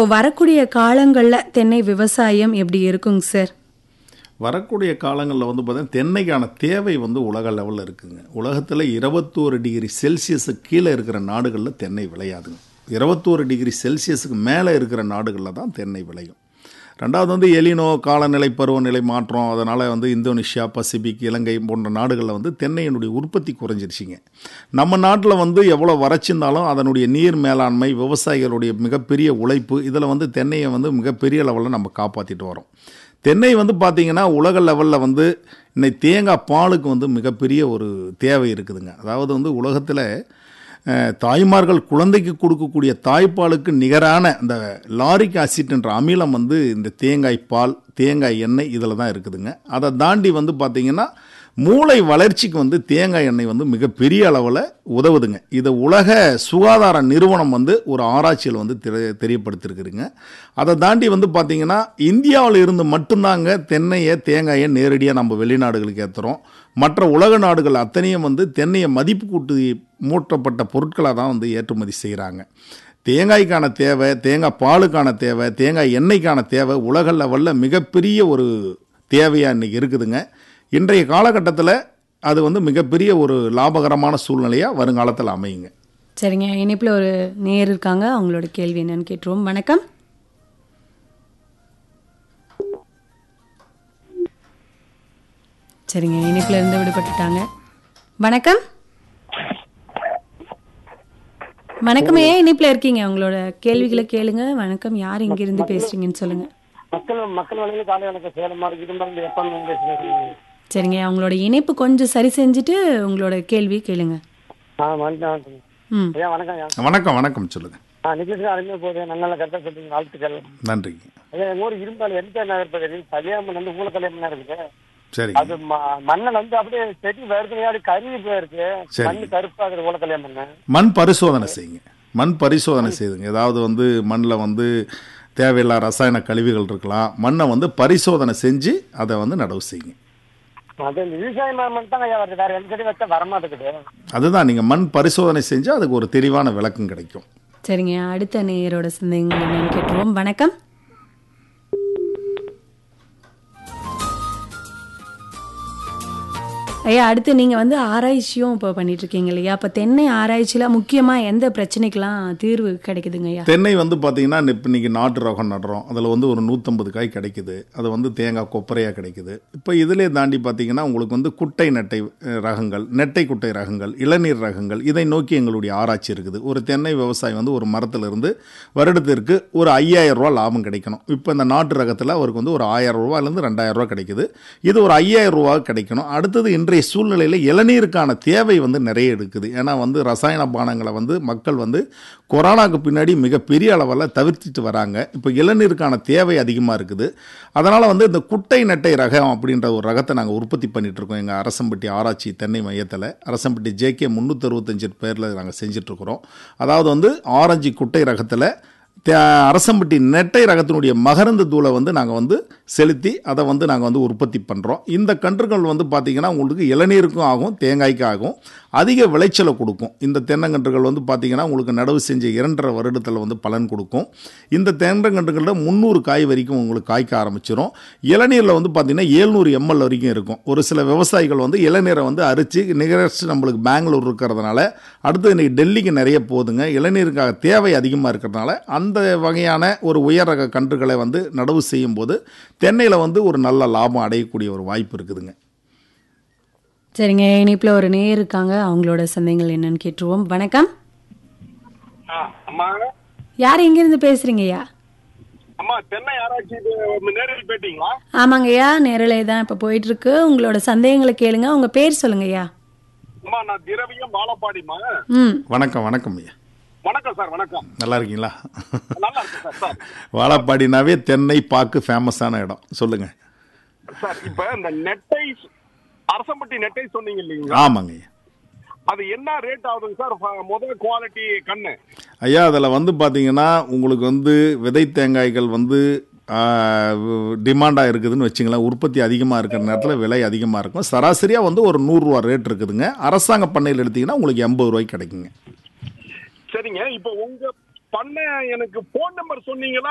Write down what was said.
வரக்கூடிய காலங்கள்ல தென்னை விவசாயம் எப்படி இருக்குங்க சார்? வரக்கூடிய காலங்களில் வந்து பார்த்தீங்கன்னா தென்னைக்கான தேவை வந்து உலக லெவலில் இருக்குங்க. உலகத்தில் 21 டிகிரி செல்சியஸுக்கு கீழே இருக்கிற நாடுகளில் தென்னை விளையாதுங்க. 21 டிகிரி செல்சியஸுக்கு மேலே இருக்கிற நாடுகளில் தான் தென்னை விளையும். ரெண்டாவது வந்து எலினோ காலநிலை பருவநிலை மாற்றம், அதனால் வந்து இந்தோனேஷியா, பசிபிக், இலங்கை போன்ற நாடுகளில் வந்து தென்னையினுடைய உற்பத்தி குறைஞ்சிருச்சிங்க. நம்ம நாட்டில் வந்து எவ்வளோ வறட்சிருந்தாலும் அதனுடைய நீர் மேலாண்மை, விவசாயிகளுடைய மிகப்பெரிய உழைப்பு, இதில் வந்து தென்னையை வந்து மிகப்பெரிய லெவலில் நம்ம காப்பாற்றிட்டு வரோம். தென்னை வந்து பார்த்திங்கன்னா உலக லெவலில் வந்து இன்னைக்கு தேங்காய் பாலுக்கு வந்து மிகப்பெரிய ஒரு தேவை இருக்குதுங்க. அதாவது வந்து உலகத்தில் தாய்மார்கள் குழந்தைக்கு கொடுக்கக்கூடிய தாய்ப்பாலுக்கு நிகரான இந்த லாரிக் ஆசிட் என்ற அமிலம் வந்து இந்த தேங்காய் பால், தேங்காய் எண்ணெய் இதில் தான் இருக்குதுங்க. அதை தாண்டி வந்து பார்த்திங்கன்னா மூளை வளர்ச்சிக்கு வந்து தேங்காய் எண்ணெய் வந்து மிகப்பெரிய அளவில் உதவுதுங்க. இதை உலக சுகாதார நிறுவனம் வந்து ஒரு ஆராய்ச்சியில் வந்து தெரியப்படுத்திருக்குதுங்க. அதை தாண்டி வந்து பார்த்திங்கன்னா இந்தியாவில் இருந்து மட்டும்தாங்க தென்னையை, தேங்காயை நேரடியாக நம்ம வெளிநாடுகளுக்கு ஏற்றுறோம். மற்ற உலக நாடுகள் அத்தனையும் வந்து தென்னையை மதிப்பு கூட்டி மூட்டப்பட்ட பொருட்களாக தான் வந்து ஏற்றுமதி செய்கிறாங்க. தேங்காய்க்கான தேவை, தேங்காய் பாலுக்கான தேவை, தேங்காய் எண்ணெய்க்கான தேவை உலக லெவலில் மிகப்பெரிய ஒரு தேவையாக இன்றைக்கி இருக்குதுங்க. இன்றைய காலகட்டத்தில் அது வந்து மிகப்பெரிய ஒரு லாபகரமான சூழ்நிலையாக வருங்காலத்தில் அமையுங்க. சரிங்க, இணைப்பில் ஒரு நேயர் இருக்காங்க, அவங்களோட கேள்வி என்னன்னு கேட்டுருவோம். வணக்கம். சரிங்க, இணைப்பில் இருந்து விடுபட்டுட்டாங்க. வணக்கம். வணக்கம், ஏன் இணைப்பில் இருக்கீங்க? உங்களோட கேள்விகளை கேளுங்க. வணக்கம், யார் இங்கிருந்து பேசுறீங்கன்னு சொல்லுங்க. மக்கள் வழியில் காலை வணக்கம். சேலம் மார்க்கெட் எப்போ பேசுகிறேன். சரிங்க, அவங்களோட இணைப்பு கொஞ்சம் சரி செஞ்சுட்டு உங்களோட கேள்வி கேளுங்க. வணக்கம். வணக்கம் சொல்லுங்க. நிகழ்ச்சி அருமையாக போகுது. நல்ல கரெக்டாக சொல்றீங்க, வாழ்த்துக்கள். நன்றி. எங்கள் ஊர் இரும்பால் எந்த கல்யாணம் வந்து ஊழ கல்யாணம் இருக்குது. சரி, அது மண்ணில் வந்து அப்படியே செடி வருது, கருவி போயிருக்கு. மண் கருப்பாகுது ஊழ கல்யாணம் பண்ண. மண் பரிசோதனை செய்யுங்க. மண் பரிசோதனை செய்யுங்க. ஏதாவது வந்து மண்ணில் வந்து தேவையில்லா ரசாயன கழிவுகள் இருக்கலாம். மண்ணை வந்து பரிசோதனை செஞ்சு அதை வந்து நடவு செய்யுங்க. அது விவசாயம் தான் வருது, வேற எந்த செடி வச்சா வரமாட்டேங்குது. அதுதான், நீங்கள் மண் பரிசோதனை செஞ்சு அதுக்கு ஒரு தெளிவான விளக்கம் கிடைக்கும். சரிங்க, அடுத்த நேயரோட சந்தேகங்கள் என்னன்னு கேட்டுருவோம். வணக்கம். ஐயா, அடுத்து நீங்கள் வந்து ஆராய்ச்சியும் இப்போ பண்ணிட்டு இருக்கீங்க இல்லையா? அப்போ தென்னை ஆராய்ச்சியில் முக்கியமாக எந்த பிரச்சனைக்கெல்லாம் தீர்வு கிடைக்குதுங்க ஐயா? தென்னை வந்து பார்த்தீங்கன்னா இப்போ இன்றைக்கி நாட்டு ரகம் நடுறோம். அதில் வந்து ஒரு 150 காய் கிடைக்குது. அது வந்து தேங்காய் கொப்பரையாக கிடைக்குது. இப்போ இதிலே தாண்டி பார்த்தீங்கன்னா உங்களுக்கு வந்து குட்டை நெட்டை ரகங்கள், நெட்டை குட்டை ரகங்கள், இளநீர் ரகங்கள், இதை நோக்கி எங்களுடைய ஆராய்ச்சி இருக்குது. ஒரு தென்னை விவசாயி வந்து ஒரு மரத்திலிருந்து வருடத்திற்கு ஒரு 5000 ரூபா லாபம் கிடைக்கணும். இப்போ இந்த நாட்டு ரகத்தில் அவருக்கு வந்து ஒரு 1000 ரூபாயிலேருந்து 2000 ரூபா கிடைக்குது. இது ஒரு 5000 ரூபா கிடைக்கணும். அடுத்தது இன்றைய சூழ்நிலையில் இளநீருக்கான தேவை வந்து நிறைய இருக்குது. ஏன்னா வந்து ரசாயன பானங்களை வந்து மக்கள் வந்து கொரோனாக்கு பின்னாடி மிகப்பெரிய அளவில் தவிர்த்துட்டு வராங்க. இப்போ இளநீருக்கான தேவை அதிகமாக இருக்குது. அதனால் வந்து இந்த குட்டை நெட்டை ரகம் அப்படின்ற ஒரு ரகத்தை நாங்கள் உற்பத்தி பண்ணிகிட்டு இருக்கோம். எங்கள் அரசம்பட்டி ஆராய்ச்சி தென்னை மையத்தில் அரசம்பட்டி JK 365 பேரில் நாங்கள் செஞ்சிட்ருக்குறோம். அதாவது வந்து ஆரஞ்சு குட்டை ரகத்தில் அரசம்பட்டி நெட்டை ரகத்தினுடைய மகரந்த தூளை வந்து நாங்கள் வந்து செலுத்தி அதை வந்து நாங்கள் வந்து உற்பத்தி பண்ணுறோம். இந்த கன்றுகள் வந்து பார்த்திங்கன்னா உங்களுக்கு இளநீருக்கும் ஆகும், தேங்காய்க்கும் ஆகும், அதிக விளைச்சலை கொடுக்கும். இந்த தென்னங்கன்றுகள் வந்து பார்த்திங்கன்னா உங்களுக்கு நடவு செஞ்ச 2.5 வருடத்தில் வந்து பலன் கொடுக்கும். இந்த தென்னங்கன்றுகளில் 300 காய் வரைக்கும் உங்களுக்கு காய்க்க ஆரம்பிச்சிடும். இளநீரில் வந்து பார்த்திங்கன்னா 700 ml வரைக்கும் இருக்கும். ஒரு சில விவசாயிகள் வந்து இளநீரை வந்து அரிச்சு நிகரஸ்ட் நம்மளுக்கு பெங்களூர் இருக்கிறதுனால அடுத்து இன்றைக்கி டெல்லிக்கு நிறைய போகுதுங்க. இளநீருக்காக தேவை அதிகமாக இருக்கிறதுனால அந்த வகையான ஒரு உயர் ரக கன்றுகளை வந்து நடவு செய்யும் போது தென்னையில் வந்து ஒரு நல்ல லாபம் அடையக்கூடிய ஒரு வாய்ப்பு இருக்குதுங்க. சரிங்க, இனிப்பில் ஒரு நேயர் இருக்காங்க, அவங்களோட சந்தேகங்கள் என்னன்னு கேட்டுருவோம். வணக்கம். யார் எங்கிருந்து பேசுறீங்க ஐயா? தென்னை ஆராய்ச்சி நேரில் பேட்டிங்களா? ஆமாங்க ஐயா, நேரிலே தான் இப்போ போயிட்டு இருக்கு. உங்களோட சந்தேகங்களை கேளுங்க. உங்க பேர் சொல்லுங்க ஐயா. நான் திரவியம் வாழப்பாடிமா. வணக்கம். வணக்கம் ஐயா. வணக்கம் சார். வணக்கம். நல்லா இருக்கீங்களா? நல்லா இருக்கு சார். வாழப்பாடினாவே தென்னை பாக்கு ஃபேமஸான இடம். சொல்லுங்க சார். இப்ப இந்த நெட்டை அரசம்பட்டி நெட்டை சொன்னீங்க இல்லைங்களா? ஆமாங்க ஐயா. அது என்ன ரேட் ஆகுதுங்க சார்? முதல் குவாலிட்டி கண்ணு ஐயா, அதில் வந்து பார்த்தீங்கன்னா உங்களுக்கு வந்து விதை தேங்காய்கள் வந்து டிமாண்டாக இருக்குதுன்னு வச்சுங்களேன். உற்பத்தி அதிகமாக இருக்கிற நேரத்தில் விலை அதிகமாக இருக்கும். சராசரியாக வந்து ஒரு 100 ரூபா ரேட் இருக்குதுங்க. அரசாங்க பண்ணையில் எடுத்திங்கன்னா உங்களுக்கு 80 ரூபாய்க்கு கிடைக்குங்க. சரிங்க. இப்போ உங்க பண்ண எனக்கு போன் நம்பர் சொன்னீங்களா?